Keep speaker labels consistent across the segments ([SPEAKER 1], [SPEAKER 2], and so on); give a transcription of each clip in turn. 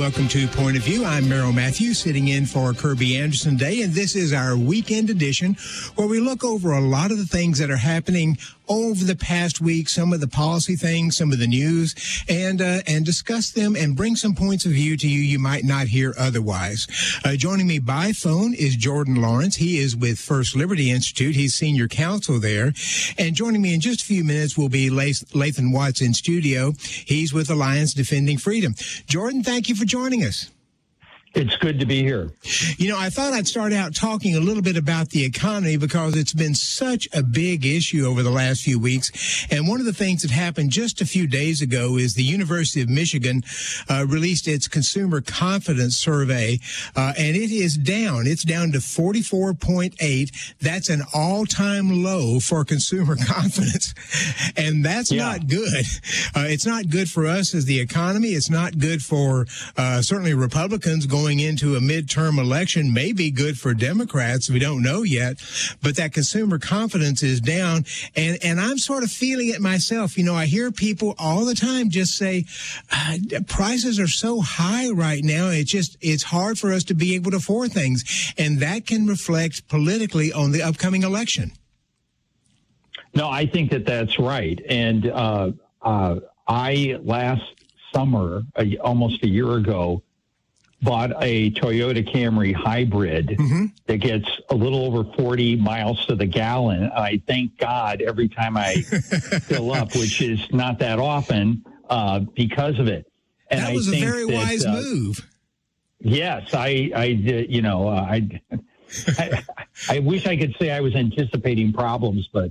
[SPEAKER 1] welcome to Point of View. I'm Merrill Matthews, sitting in for Kirby Anderson Day, and this is our weekend edition where we look over a lot of the things that are happening over the past week, some of the policy things, some of the news, and discuss them and bring some points of view to you might not hear otherwise. Joining me by phone is Jordan Lawrence. He is with First Liberty Institute. He's senior counsel there. And joining me in just a few minutes will be Lathan Watts in studio. He's with Alliance Defending Freedom. Jordan, thank you for joining us.
[SPEAKER 2] It's good to be here.
[SPEAKER 1] You know, I thought I'd start out talking a little bit about the economy because it's been such a big issue over the last few weeks. And one of the things that happened just a few days ago is the University of Michigan released its consumer confidence survey, and it is down. It's down to 44.8. That's an all-time low for consumer confidence. And that's not good. It's not good for us as the economy. It's not good for certainly Republicans going into a midterm election. May be good for Democrats. We don't know yet, but that consumer confidence is down. And I'm sort of feeling it myself. You know, I hear people all the time just say, prices are so high right now. It's hard for us to be able to afford things. And that can reflect politically on the upcoming election.
[SPEAKER 2] No, I think that that's right. And I last summer, almost a year ago, bought a Toyota Camry hybrid that gets a little over 40 miles to the gallon. I thank God every time I fill up, which is not that often, because of it. And
[SPEAKER 1] that was a very wise move.
[SPEAKER 2] Yes, I did. You know, I wish I could say I was anticipating problems, but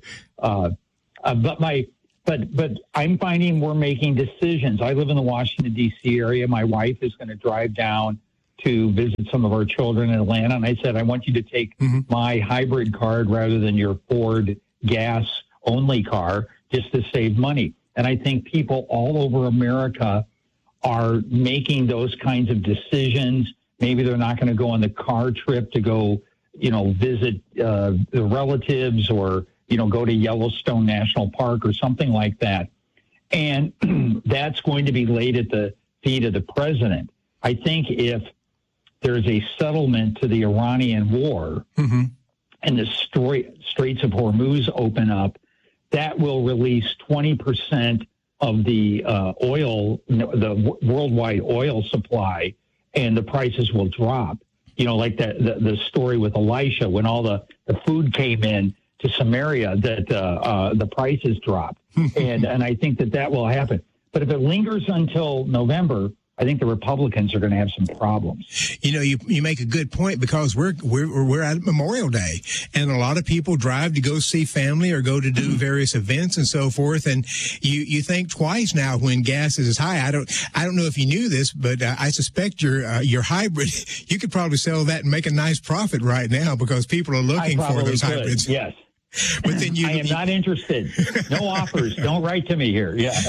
[SPEAKER 2] I'm finding we're making decisions. I live in the Washington, D.C. area. My wife is going to drive down to visit some of our children in Atlanta. And I said, I want you to take my hybrid card rather than your Ford gas-only car just to save money. And I think people all over America are making those kinds of decisions. Maybe they're not going to go on the car trip to go, visit the relatives or go to Yellowstone National Park or something like that. And that's going to be laid at the feet of the president. I think if there's a settlement to the Iranian war and the Straits of Hormuz open up, that will release 20% of the the worldwide oil supply, and the prices will drop. Like the story with Elisha, when all the food came in to Samaria, that the prices dropped. and I think that will happen. But if it lingers until November, I think the Republicans are going to have some problems.
[SPEAKER 1] You make a good point, because we're at Memorial Day, and a lot of people drive to go see family or go to do various events and so forth. And you think twice now when gas is as high. I don't know if you knew this, but I suspect your hybrid, you could probably sell that and make a nice profit right now, because people are looking for those hybrids.
[SPEAKER 2] Yes.
[SPEAKER 1] But then
[SPEAKER 2] I am not interested. No offers. Don't write to me here. Yeah.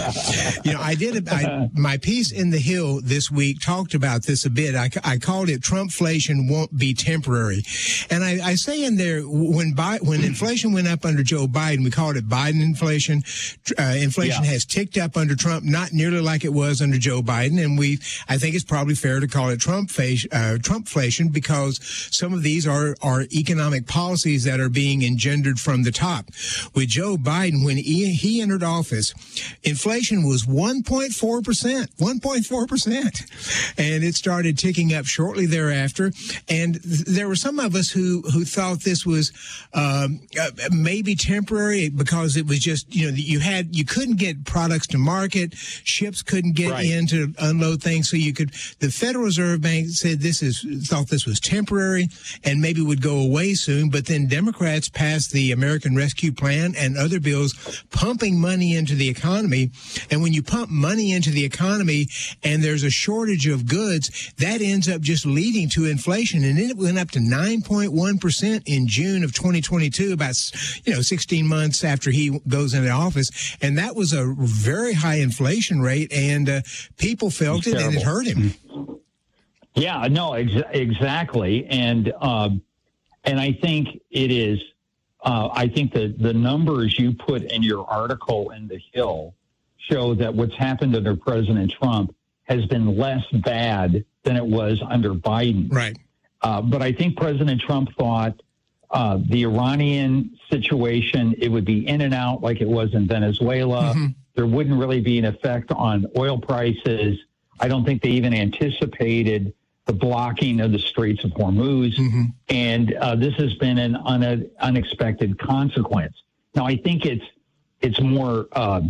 [SPEAKER 1] My piece in The Hill this week talked about this a bit. I called it "Trumpflation won't be temporary," and I say in there, when inflation went up under Joe Biden, we called it Biden inflation. Inflation has ticked up under Trump, not nearly like it was under Joe Biden, and I think it's probably fair to call it Trumpflation, because some of these are economic policies that are being engendered from the top. With Joe Biden, when he entered office, inflation was 1.4%, and it started ticking up shortly thereafter. And there were some of us who thought this was maybe temporary, because it was just, you couldn't get products to market, ships couldn't get in to unload things, so the Federal Reserve Bank said thought this was temporary and maybe would go away soon. But then Democrats passed the American Rescue Plan and other bills pumping money into the economy. And when you pump money into the economy and there's a shortage of goods, that ends up just leading to inflation. And then it went up to 9.1% in June of 2022, about 16 months after he goes into office. And that was a very high inflation rate, and people felt it, and it hurt him.
[SPEAKER 2] Yeah, no, exactly. And I think it is. I think that the numbers you put in your article in The Hill show that what's happened under President Trump has been less bad than it was under Biden.
[SPEAKER 1] Right.
[SPEAKER 2] But I think President Trump thought the Iranian situation, it would be in and out like it was in Venezuela. Mm-hmm. There wouldn't really be an effect on oil prices. I don't think they even anticipated the blocking of the Straits of Hormuz. Mm-hmm. And this has been an unexpected consequence. Now, I think it's more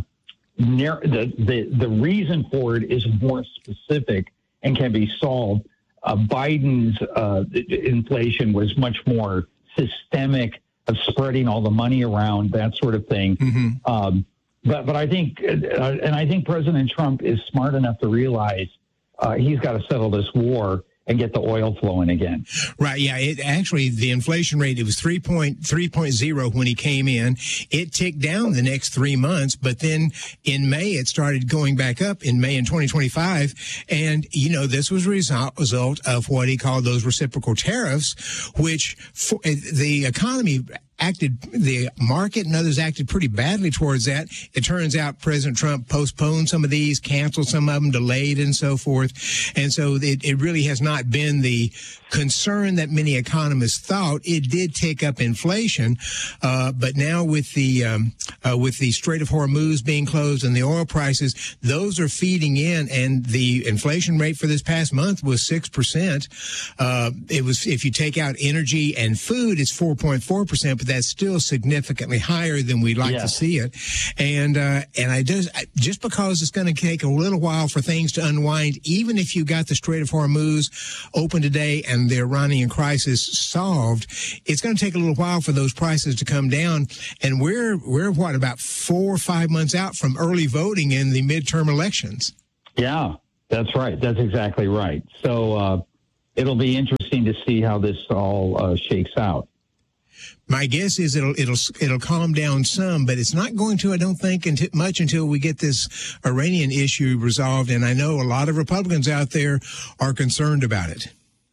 [SPEAKER 2] the reason for it is more specific and can be solved. Biden's inflation was much more systemic, of spreading all the money around, that sort of thing. Mm-hmm. But I think, and I think President Trump is smart enough to realize he's got to settle this war and get the oil flowing again.
[SPEAKER 1] Right. Yeah. The inflation rate, it was 3.0 when he came in. It ticked down the next 3 months, but then in May, it started going back up in May in 2025. And, this was a result of what he called those reciprocal tariffs, which the economy the market and others acted pretty badly towards that. It turns out President Trump postponed some of these, canceled some of them, delayed and so forth. And so it really has not been the concern that many economists thought. It did take up inflation. But now with the Strait of Hormuz being closed and the oil prices, those are feeding in. And the inflation rate for this past month was 6%. It was, if you take out energy and food, it's 4.4%, but that's still significantly higher than we'd like to see it. And just because it's going to take a little while for things to unwind, even if you got the Strait of Hormuz open today and the Iranian crisis solved, it's going to take a little while for those prices to come down. And we're what, about 4 or 5 months out from early voting in the midterm elections. Yeah,
[SPEAKER 2] that's right. That's exactly right. So it'll be interesting to see how this all shakes out.
[SPEAKER 1] My guess is it'll calm down some, but it's not going to, I don't think, much until we get this Iranian issue resolved. And I know a lot of Republicans out there are concerned about it.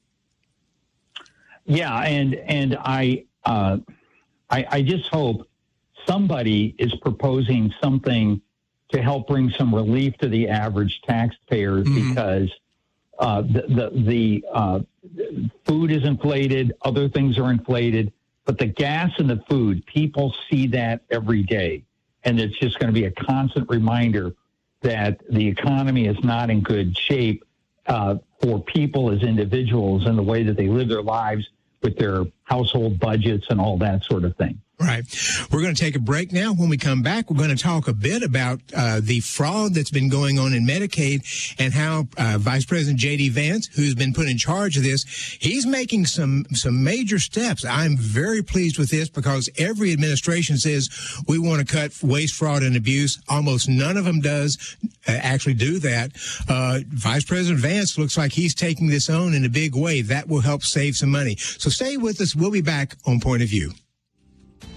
[SPEAKER 2] Yeah, and I just hope somebody is proposing something to help bring some relief to the average taxpayers, mm-hmm. because the food is inflated, other things are inflated. But the gas and the food, people see that every day. And it's just going to be a constant reminder that the economy is not in good shape for people as individuals in the way that they live their lives with their household budgets and all that sort of thing.
[SPEAKER 1] Right. We're going to take a break now. When we come back, we're going to talk a bit about the fraud that's been going on in Medicaid and how Vice President J.D. Vance, who's been put in charge of this, he's making some major steps. I'm very pleased with this because every administration says we want to cut waste, fraud, and abuse. Almost none of them does actually do that. Vice President Vance looks like he's taking this on in a big way. That will help save some money. So stay with us. We'll be back on Point of View.